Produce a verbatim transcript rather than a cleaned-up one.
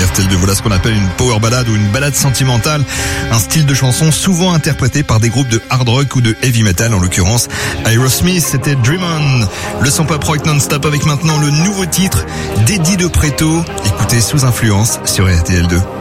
R T L deux. Voilà ce qu'on appelle une power ballade ou une ballade sentimentale. Un style de chanson souvent interprété par des groupes de hard rock ou de heavy metal, en l'occurrence Aerosmith, c'était Dream On. Le son pop rock non-stop avec maintenant le nouveau titre d'Eddie de Preto. Écoutez Sous Influence sur R T L deux.